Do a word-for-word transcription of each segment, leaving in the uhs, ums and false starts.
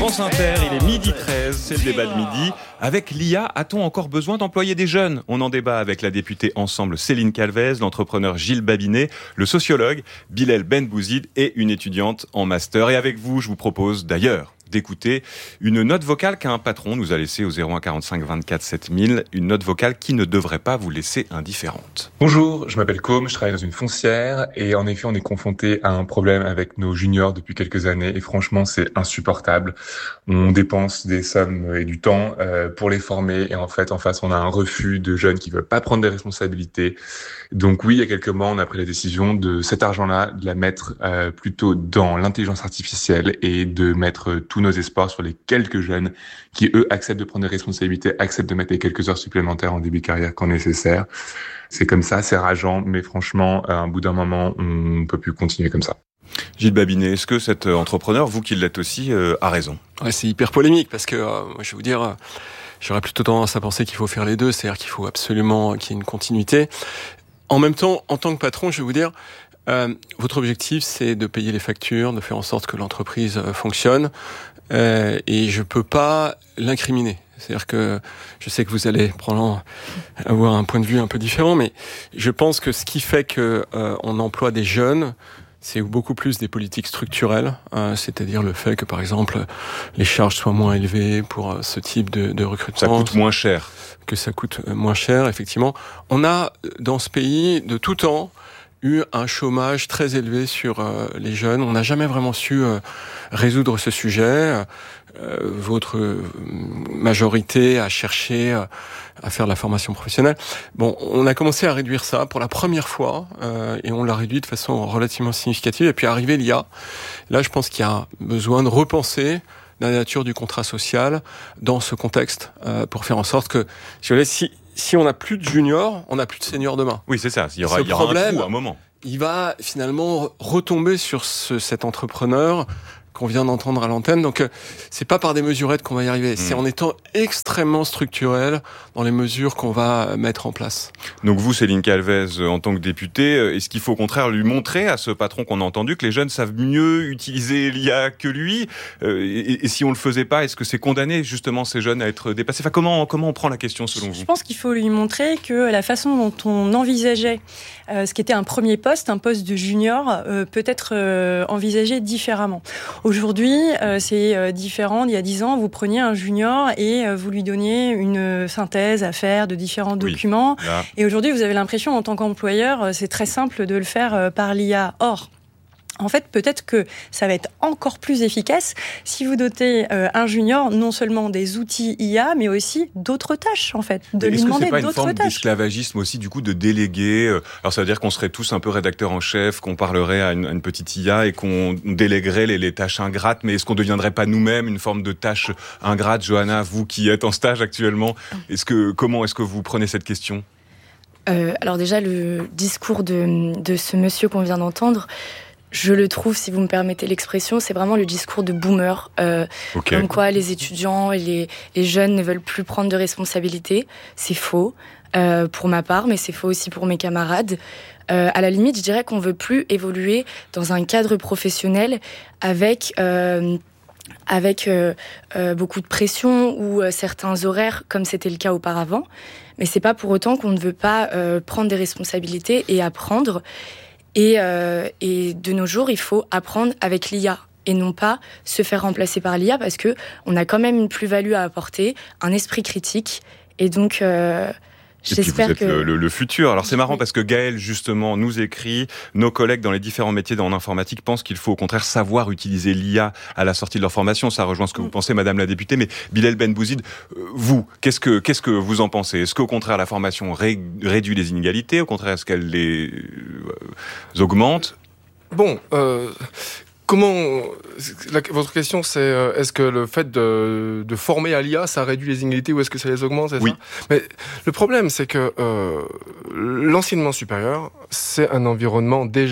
France Inter, il est midi treize, c'est le débat de midi. Avec l'I A, a-t-on encore besoin d'employer des jeunes ? On en débat avec la députée Ensemble Céline Calvez, l'entrepreneur Gilles Babinet, le sociologue Bilal Benbouzid et une étudiante en master. Et avec vous, je vous propose d'ailleurs d'écouter une note vocale qu'un patron nous a laissée au zéro un quarante-cinq vingt-quatre sept mille, une note vocale qui ne devrait pas vous laisser indifférente. Bonjour, je m'appelle Côme, je travaille dans une foncière et en effet on est confronté à un problème avec nos juniors depuis quelques années et franchement c'est insupportable. On dépense des sommes et du temps euh, pour les former et en fait en face on a un refus de jeunes qui veulent pas prendre des responsabilités. Donc oui, il y a quelques mois on a pris la décision de cet argent-là de la mettre euh, plutôt dans l'intelligence artificielle et de mettre tous nos espoirs sur les quelques jeunes qui, eux, acceptent de prendre des responsabilités, acceptent de mettre les quelques heures supplémentaires en début de carrière quand nécessaire. C'est comme ça, c'est rageant, mais franchement, à un bout d'un moment, on ne peut plus continuer comme ça. Gilles Babinet, est-ce que cet entrepreneur, vous qui l'êtes aussi, euh, a raison ? Ouais, c'est hyper polémique parce que, euh, je vais vous dire, euh, j'aurais plutôt tendance à penser qu'il faut faire les deux, c'est-à-dire qu'il faut absolument qu'il y ait une continuité. En même temps, en tant que patron, je vais vous dire, Euh, votre objectif, c'est de payer les factures, de faire en sorte que l'entreprise euh, fonctionne, euh, et je peux pas l'incriminer. C'est-à-dire que je sais que vous allez probablement avoir un point de vue un peu différent, mais je pense que ce qui fait que euh, on emploie des jeunes, c'est beaucoup plus des politiques structurelles, hein, c'est-à-dire le fait que, par exemple, les charges soient moins élevées pour euh, ce type de, de recrutement. Ça coûte moins cher. Que ça coûte moins cher, effectivement. On a, dans ce pays, de tout temps, eu un chômage très élevé sur euh, les jeunes. On n'a jamais vraiment su euh, résoudre ce sujet. Euh, votre majorité a cherché euh, à faire de la formation professionnelle. Bon, on a commencé à réduire ça pour la première fois euh, et on l'a réduit de façon relativement significative. Et puis arrivé l'I A, là je pense qu'il y a besoin de repenser la nature du contrat social dans ce contexte euh, pour faire en sorte que, si vous voulez, si Si on n'a plus de juniors, on n'a plus de seniors demain. Oui, c'est ça. Il y aura, ce il y aura problème, un trou à un moment. Il va finalement retomber sur ce, cet entrepreneur qu'on vient d'entendre à l'antenne. Donc, euh, c'est pas par des mesurettes qu'on va y arriver. Mmh. C'est en étant extrêmement structurel dans les mesures qu'on va mettre en place. Donc vous, Céline Calvez, en tant que députée, est-ce qu'il faut au contraire lui montrer à ce patron qu'on a entendu que les jeunes savent mieux utiliser l'I A que lui ? euh, et, et si on le faisait pas, est-ce que c'est condamné justement ces jeunes à être dépassés ? Enfin, comment, comment on prend la question selon vous ? Je pense qu'il faut lui montrer que la façon dont on envisageait euh, ce qui était un premier poste, un poste de junior, euh, peut être euh, envisagé différemment. Aujourd'hui, euh, c'est euh, différent. Il y a dix ans, vous preniez un junior et euh, vous lui donniez une synthèse à faire de différents oui, documents. là. Et aujourd'hui, vous avez l'impression, en tant qu'employeur, euh, c'est très simple de le faire euh, par l'I A. Or, en fait, peut-être que ça va être encore plus efficace si vous dotez euh, un junior non seulement des outils I A, mais aussi d'autres tâches, en fait, de lui demander d'autres tâches. Est-ce que c'est pas une forme d'esclavagisme aussi, du coup, de déléguer euh, Alors, ça veut dire qu'on serait tous un peu rédacteurs en chef, qu'on parlerait à une, à une petite I A et qu'on déléguerait les, les tâches ingrates, mais est-ce qu'on ne deviendrait pas nous-mêmes une forme de tâche ingrate ? Johanna, vous qui êtes en stage actuellement, est-ce que, comment est-ce que vous prenez cette question ? euh, Alors déjà, le discours de, de ce monsieur qu'on vient d'entendre, je le trouve, si vous me permettez l'expression, c'est vraiment le discours de boomer. Euh, okay. Comme quoi les étudiants et les, les jeunes ne veulent plus prendre de responsabilités. C'est faux euh, pour ma part, mais c'est faux aussi pour mes camarades. Euh, à la limite, je dirais qu'on veut plus évoluer dans un cadre professionnel avec... Euh, avec euh, euh, beaucoup de pression ou euh, certains horaires, comme c'était le cas auparavant. Mais c'est pas pour autant qu'on ne veut pas euh, prendre des responsabilités et apprendre. Et, euh, et de nos jours, il faut apprendre avec l'I A et non pas se faire remplacer par l'I A parce que on a quand même une plus-value à apporter, un esprit critique. Et donc, euh, Et j'espère puis vous êtes que... le, le, le futur. Alors c'est marrant parce que Gaël, justement, nous écrit, nos collègues dans les différents métiers en informatique pensent qu'il faut au contraire savoir utiliser l'I A à la sortie de leur formation. Ça rejoint ce que vous pensez, Madame la députée. Mais Bilal Benbouzid, vous, qu'est-ce que, qu'est-ce que vous en pensez ? Est-ce qu'au contraire la formation ré, réduit les inégalités ? Au contraire, est-ce qu'elle les euh, augmente ? Bon... Euh... Comment la, votre question c'est euh, est-ce que le fait de, de former à l'I A ça réduit les inégalités ou est-ce que ça les augmente, c'est oui. ça ? Mais le problème c'est que euh, l'enseignement supérieur c'est un environnement déjà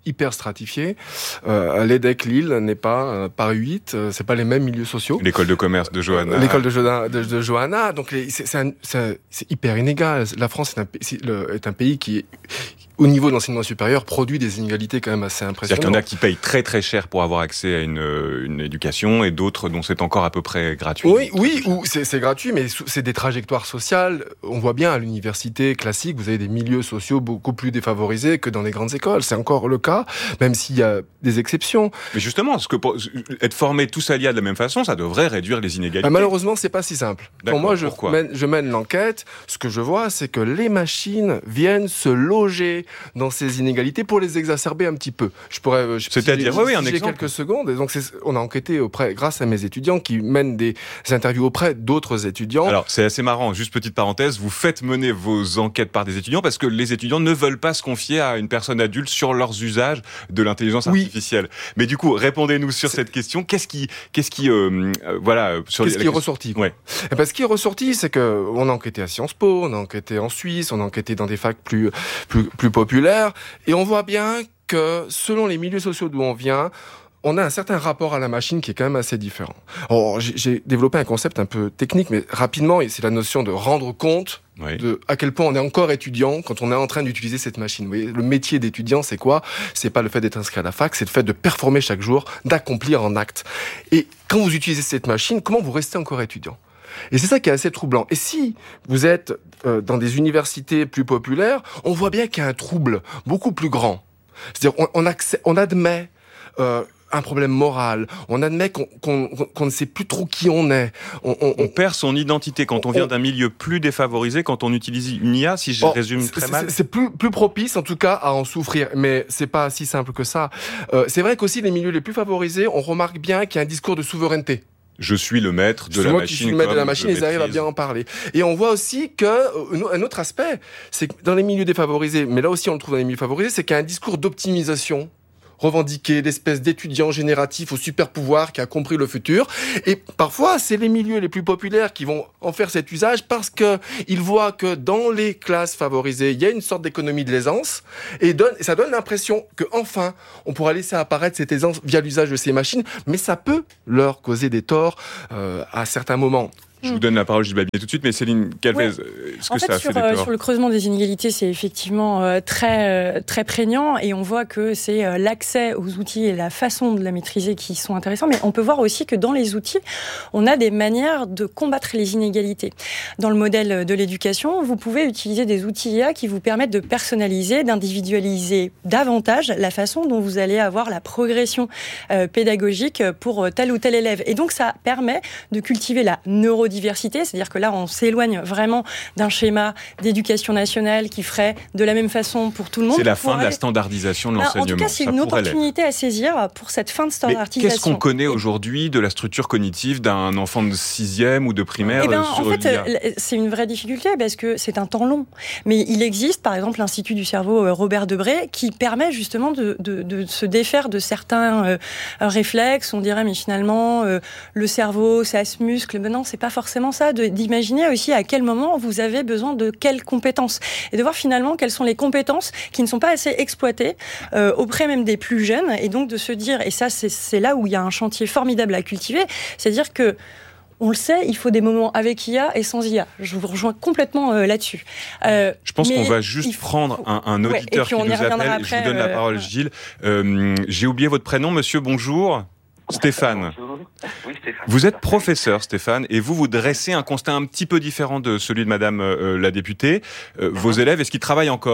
hyper stratifiés. Euh, l'EDEC Lille n'est pas euh, Paris huit, euh, c'est pas les mêmes milieux sociaux. L'école de commerce de Johanna. L'école de, Jo- de, de Johanna, donc les, c'est, c'est, un, c'est, c'est hyper inégal. La France est un, c'est le, est un pays qui est, au niveau de l'enseignement supérieur, produit des inégalités quand même assez impressionnantes. C'est-à-dire qu'il y en a qui payent très très cher pour avoir accès à une, une éducation et d'autres dont c'est encore à peu près gratuit. Oui, oui, ou c'est, c'est gratuit, mais c'est des trajectoires sociales. On voit bien à l'université classique, vous avez des milieux sociaux beaucoup plus défavorisés que dans les grandes écoles. C'est encore le cas, même s'il y a des exceptions. Mais justement, parce que pour être formés tous à l'I A de la même façon, ça devrait réduire les inégalités. Bah, malheureusement, c'est pas si simple. D'accord, Quand moi, je pourquoi mène, je mène l'enquête, ce que je vois, c'est que les machines viennent se loger dans ces inégalités pour les exacerber un petit peu. Je pourrais, je, c'est-à-dire, si oui, oui, un si j'ai exemple. quelques secondes. Et donc, c'est, on a enquêté auprès, grâce à mes étudiants, qui mènent des interviews auprès d'autres étudiants. Alors, c'est assez marrant. Juste petite parenthèse, vous faites mener vos enquêtes par des étudiants parce que les étudiants ne veulent pas se confier à une personne adulte sur leurs usages de l'intelligence Oui. artificielle. Mais du coup, répondez-nous sur C'est... cette question. Qu'est-ce qui, qu'est-ce qui, euh, euh, voilà, sur Qu'est-ce les, qui est ressorti Ouais. Et ben, ce qui est ressorti, c'est que on a enquêté à Sciences Po, on a enquêté en Suisse, on a enquêté dans des facs plus plus plus populaires, et on voit bien que selon les milieux sociaux d'où on vient, on a un certain rapport à la machine qui est quand même assez différent. Alors, j'ai, j'ai développé un concept un peu technique, mais rapidement, c'est la notion de rendre compte Oui. de à quel point on est encore étudiant quand on est en train d'utiliser cette machine. Vous voyez, le métier d'étudiant, c'est quoi ? C'est pas le fait d'être inscrit à la fac, c'est le fait de performer chaque jour, d'accomplir en acte. Et quand vous utilisez cette machine, comment vous restez encore étudiant ? Et c'est ça qui est assez troublant. Et si vous êtes euh, dans des universités plus populaires, on voit bien qu'il y a un trouble beaucoup plus grand. C'est-à-dire, on, on, accès, on admet euh, un problème moral, on admet qu'on, qu'on, qu'on ne sait plus trop qui on est. On, on, On perd son identité quand on vient d'un milieu plus défavorisé, quand on utilise une I A, si je oh, résume très mal. C'est, c'est plus, plus propice, en tout cas, à en souffrir. Mais c'est pas si simple que ça. Euh, c'est vrai qu'aussi, les milieux les plus favorisés, on remarque bien qu'il y a un discours de souveraineté. Je suis le maître de c'est la moi machine. qui suis le maître de la comme machine, je ils arrivent à maîtrise. bien en parler. Et on voit aussi que un autre aspect, c'est que dans les milieux défavorisés, mais là aussi on le trouve dans les milieux favorisés, c'est qu'il y a un discours d'optimisation revendiqué, l'espèce d'étudiant génératif au super pouvoir qui a compris le futur. Et parfois, c'est les milieux les plus populaires qui vont en faire cet usage parce que ils voient que dans les classes favorisées, il y a une sorte d'économie de l'aisance et, donne, et ça donne l'impression que enfin, on pourra laisser apparaître cette aisance via l'usage de ces machines, mais ça peut leur causer des torts euh, à certains moments. Je vous donne la parole, Gilles Babinet, tout de suite, mais Céline Calvez, Ouais. est-ce en que fait, ça a sur, fait des euh, torts ? sur le creusement des inégalités, c'est effectivement euh, très, euh, très prégnant et on voit que c'est euh, l'accès aux outils et la façon de la maîtriser qui sont intéressants. Mais on peut voir aussi que dans les outils, on a des manières de combattre les inégalités. Dans le modèle de l'éducation, vous pouvez utiliser des outils I A qui vous permettent de personnaliser, d'individualiser davantage la façon dont vous allez avoir la progression euh, pédagogique pour tel ou tel élève. Et donc, ça permet de cultiver la neurodiversité, c'est-à-dire que là, on s'éloigne vraiment d'un schéma d'éducation nationale qui ferait de la même façon pour tout le monde. C'est la fin de aller... la standardisation de l'enseignement. En tout cas, c'est une opportunité à saisir pour cette fin de standardisation. Mais qu'est-ce qu'on connaît aujourd'hui de la structure cognitive d'un enfant de sixième ou de primaire eh ben, sur en fait, l'I A ? c'est une vraie difficulté parce que c'est un temps long. Mais il existe, par exemple, l'Institut du cerveau Robert Debré qui permet justement de, de, de se défaire de certains euh, réflexes. On dirait, mais finalement, euh, le cerveau, ça se muscle. Mais non, c'est pas forcément ça. De, d'imaginer aussi à quel moment vous avez besoin de quelles compétences et de voir finalement quelles sont les compétences qui ne sont pas assez exploitées euh, auprès même des plus jeunes, et donc de se dire, et ça c'est, c'est là où il y a un chantier formidable à cultiver, c'est-à-dire que on le sait, il faut des moments avec I A et sans I A. Je vous rejoins complètement euh, là-dessus. Euh, je pense qu'on va juste faut... prendre un, un auditeur ouais, qui nous appelle. Après, je vous donne euh, la parole, euh... Gilles. Euh, j'ai oublié votre prénom, monsieur, bonjour. Stéphane. Bonjour. Oui, Stéphane. Vous êtes professeur, Stéphane, et vous vous dressez un constat un petit peu différent de celui de madame euh, la députée. Euh, uh-huh. Vos élèves, est-ce qu'ils travaillent encore ?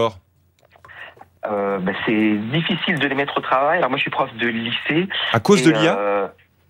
euh, bah, C'est difficile de les mettre au travail. Alors moi, je suis prof de lycée. À cause de l'I A euh...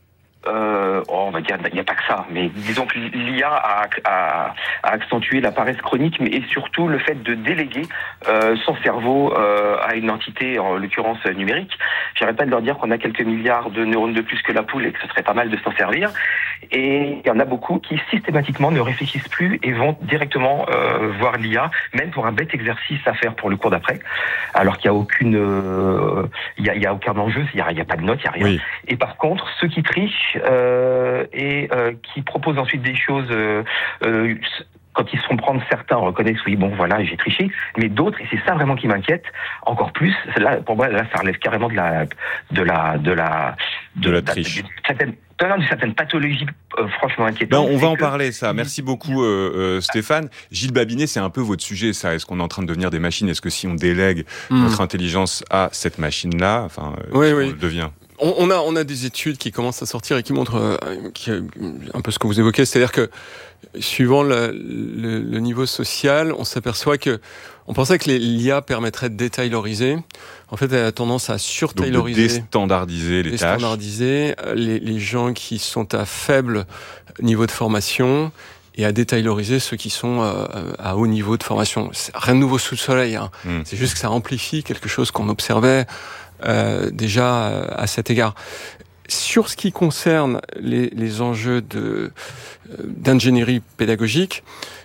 Euh, oh, on va dire, il n'y a pas que ça, mais disons que l'I A a, a, a accentué la paresse chronique, mais et surtout le fait de déléguer euh, son cerveau euh, à une entité, en l'occurrence numérique. J'arrête pas de leur dire qu'on a quelques milliards de neurones de plus que la poule et que ce serait pas mal de s'en servir. Et il y en a beaucoup qui systématiquement ne réfléchissent plus et vont directement euh, voir l'I A, même pour un bête exercice à faire pour le cours d'après, alors qu'il n'y a aucune, euh, il y a, il y a aucun enjeu, il n'y a, il y a pas de notes, il n'y a rien. Oui. Et par contre, ceux qui trichent Euh, et euh, qui propose ensuite des choses euh, euh, quand ils se font prendre, certains reconnaissent, oui, bon, voilà, j'ai triché, mais d'autres, et c'est ça vraiment qui m'inquiète, encore plus, là, pour moi, là, ça relève carrément de la, de la, de la, de, de la triche. De, de, de, certaines, de certaines pathologies, euh, franchement inquiétantes. Ben, on va en que... parler, ça. Merci beaucoup, euh, euh, Stéphane. Gilles Babinet, c'est un peu votre sujet, ça. Est-ce qu'on est en train de devenir des machines? Est-ce que si on délègue mmh. notre intelligence à cette machine-là, enfin, oui, on oui. le devient? On a, on a des études qui commencent à sortir et qui montrent euh, qui, un peu ce que vous évoquez, c'est-à-dire que suivant le, le, le niveau social, on s'aperçoit que on pensait que l'I A permettrait de détayloriser. En fait, elle a tendance à surtayloriser, donc de déstandardiser les tâches, déstandardiser les, les gens qui sont à faible niveau de formation et à détayloriser ceux qui sont euh, à haut niveau de formation. C'est rien de nouveau sous le soleil. Hein. Mmh. C'est juste que ça amplifie quelque chose qu'on observait Euh, déjà euh, à cet égard. Sur ce qui concerne les, les enjeux de, euh, d'ingénierie pédagogique,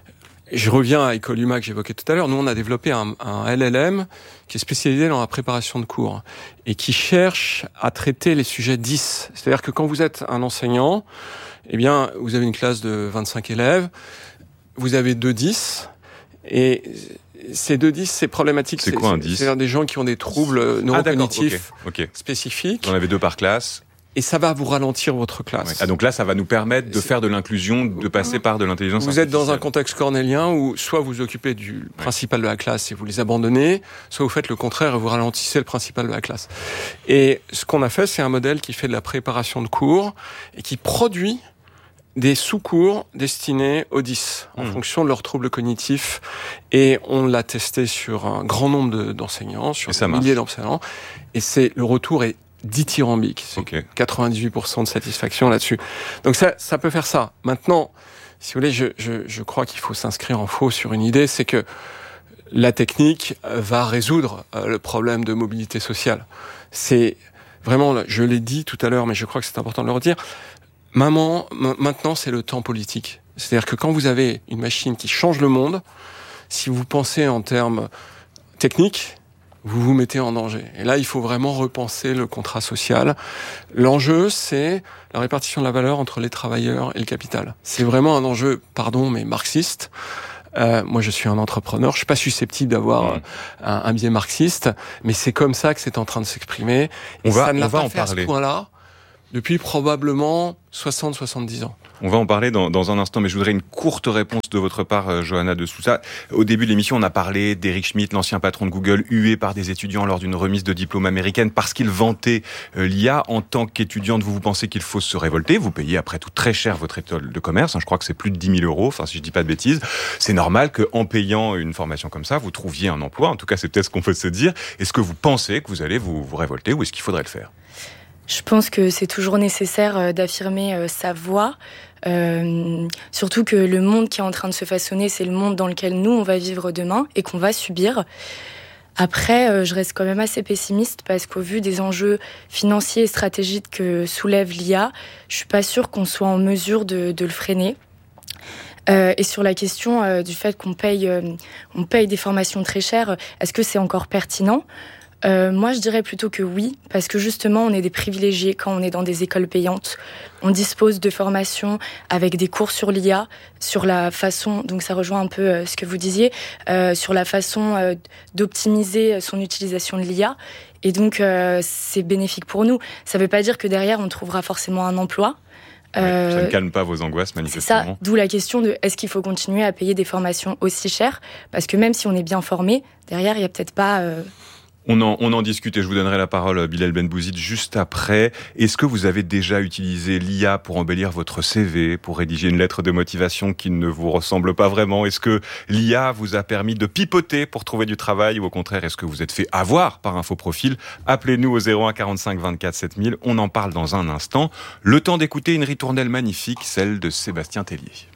je reviens à Ecoluma que j'évoquais tout à l'heure. Nous, on a développé un, un L L M qui est spécialisé dans la préparation de cours et qui cherche à traiter les sujets dix. C'est-à-dire que quand vous êtes un enseignant, eh bien, vous avez une classe de vingt-cinq élèves, vous avez deux dix, et ces deux dix, c'est problématique. C'est, c'est quoi un dix? C'est-à-dire des gens qui ont des troubles neurocognitifs ah, okay, okay. spécifiques. Vous en avez deux par classe. Et ça va vous ralentir votre classe. Ouais. Ah, donc là, ça va nous permettre de c'est... faire de l'inclusion, de passer par de l'intelligence vous artificielle. Vous êtes dans un contexte cornélien où soit vous occupez du ouais. principal de la classe et vous les abandonnez, soit vous faites le contraire et vous ralentissez le principal de la classe. Et ce qu'on a fait, c'est un modèle qui fait de la préparation de cours et qui produit des sous-cours destinés aux dix, en mmh. fonction de leurs troubles cognitifs. Et on l'a testé sur un grand nombre de, d'enseignants, sur des milliers d'enseignants. Et c'est, le retour est dithyrambique. C'est okay. quatre-vingt-dix-huit pour cent de satisfaction là-dessus. Donc ça, ça peut faire ça. Maintenant, si vous voulez, je, je, je crois qu'il faut s'inscrire en faux sur une idée, c'est que la technique va résoudre le problème de mobilité sociale. C'est vraiment, je l'ai dit tout à l'heure, mais je crois que c'est important de le redire, Maman, m- maintenant, c'est le temps politique. C'est-à-dire que quand vous avez une machine qui change le monde, si vous pensez en termes techniques, vous vous mettez en danger. Et là, il faut vraiment repenser le contrat social. L'enjeu, c'est la répartition de la valeur entre les travailleurs et le capital. C'est vraiment un enjeu, pardon, mais marxiste. Euh, moi, je suis un entrepreneur. Je suis pas susceptible d'avoir mmh. un, un biais marxiste, mais c'est comme ça que c'est en train de s'exprimer. Et on va, ça ne l'a on va pas en fait parler. À ce point-là depuis probablement soixante à soixante-dix ans. On va en parler dans, dans un instant, mais je voudrais une courte réponse de votre part, euh, Johanna de Sousa. Au début de l'émission, on a parlé d'Eric Schmidt, l'ancien patron de Google, hué par des étudiants lors d'une remise de diplôme américaine parce qu'il vantait euh, l'I A. En tant qu'étudiante, vous, vous pensez qu'il faut se révolter. Vous payez après tout très cher votre école de commerce. Hein, je crois que c'est plus de dix mille euros, enfin si je dis pas de bêtises. C'est normal qu'en payant une formation comme ça, vous trouviez un emploi. En tout cas, c'est peut-être ce qu'on peut se dire. Est-ce que vous pensez que vous allez vous, vous révolter ou est-ce qu'il faudrait le faire ? Je pense que c'est toujours nécessaire d'affirmer sa voix, euh, surtout que le monde qui est en train de se façonner, c'est le monde dans lequel nous, on va vivre demain et qu'on va subir. Après, je reste quand même assez pessimiste parce qu'au vu des enjeux financiers et stratégiques que soulève l'I A, je suis pas sûre qu'on soit en mesure de, de le freiner. Euh, et sur la question euh, du fait qu'on paye, euh, on paye des formations très chères, est-ce que c'est encore pertinent ? Euh, moi, je dirais plutôt que oui, parce que justement, on est des privilégiés quand on est dans des écoles payantes. On dispose de formations avec des cours sur l'I A, sur la façon, donc ça rejoint un peu euh, ce que vous disiez, euh, sur la façon euh, d'optimiser son utilisation de l'I A. Et donc, euh, c'est bénéfique pour nous. Ça ne veut pas dire que derrière, on trouvera forcément un emploi. Euh, ouais, ça ne calme pas vos angoisses, manifestement. C'est ça, d'où la question de est-ce qu'il faut continuer à payer des formations aussi chères ? Parce que même si on est bien formé, derrière, il n'y a peut-être pas... Euh, On en, on en discute et je vous donnerai la parole, Bilal Benbouzid, juste après. Est-ce que vous avez déjà utilisé l'I A pour embellir votre C V, pour rédiger une lettre de motivation qui ne vous ressemble pas vraiment ? Est-ce que l'I A vous a permis de pipoter pour trouver du travail ou au contraire, est-ce que vous êtes fait avoir par un faux profil ? Appelez-nous au zéro un quarante-cinq vingt-quatre sept mille, on en parle dans un instant. Le temps d'écouter une ritournelle magnifique, celle de Sébastien Tellier.